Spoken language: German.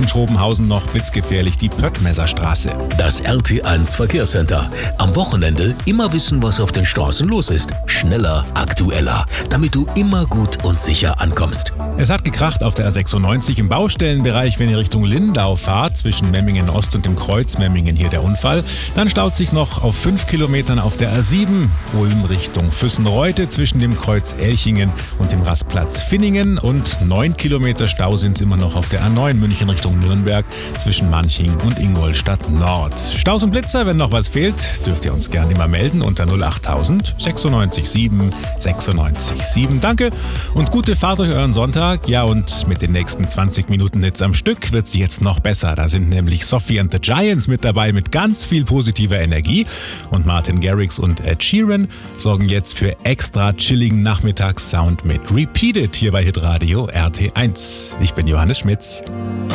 in Schobenhausen noch blitzgefährlich die Pöttmesserstraße. Das RT1 Verkehrscenter. Am Wochenende immer wissen, was auf den Straßen los ist. Schneller, aktueller, damit du immer gut und sicher ankommst. Es hat gekracht auf der A96 im Baustellenbereich, wenn ihr Richtung Lindau fahrt, zwischen Memmingen Ost und dem Kreuz Memmingen hier der Unfall. Dann staut sich noch auf 5 Kilometern auf der A7 Ulm Richtung Füssenreute zwischen dem Kreuz Elchingen und dem Rastplatz Finningen und 9 Kilometer Stau sind es immer noch auf der A9 München Richtung Nürnberg zwischen Manching und Ingolstadt Nord. Staus und Blitzer, wenn noch was fehlt, dürft ihr uns gerne immer melden unter 08000 96 7 96 7. Danke und gute Fahrt durch euren Sonntag. Ja, und mit den nächsten 20 Minuten Hits am Stück wird es jetzt noch besser. Da sind nämlich Sophie and the Giants mit dabei mit ganz viel positiver Energie. Und Martin Garrix und Ed Sheeran sorgen jetzt für extra chilligen Nachmittagssound mit Repeat It hier bei Hitradio RT1. Ich bin Johannes Schmitz.